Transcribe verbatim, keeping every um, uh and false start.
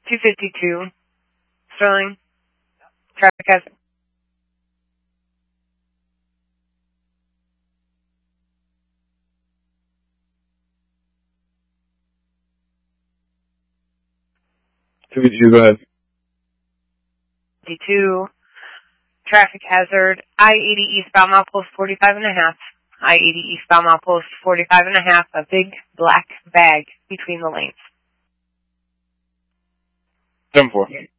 two fifty-two. Sterling. Traffic hazard. two fifty-two, go ahead. fifty-two. Traffic hazard. I eighty eastbound milepost forty-five and a half. I eighty eastbound milepost forty-five and a half. A big black bag between the lanes. seven four.